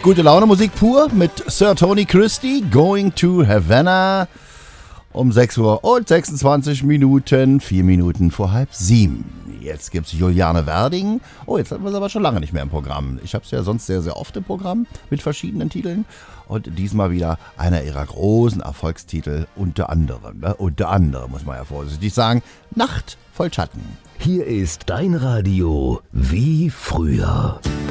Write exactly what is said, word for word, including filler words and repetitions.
Gute Laune Musik pur mit Sir Tony Christie, Going to Havana um sechs Uhr und sechsundzwanzig Minuten, vier Minuten vor halb sieben. Jetzt gibt's Juliane Werding. Oh, jetzt hatten wir sie aber schon lange nicht mehr im Programm. Ich habe es ja sonst sehr, sehr oft im Programm mit verschiedenen Titeln. Und diesmal wieder einer ihrer großen Erfolgstitel, unter anderem, ne? unter anderem muss man ja vorsichtig sagen, Nacht voll Schatten. Hier ist dein Radio wie früher.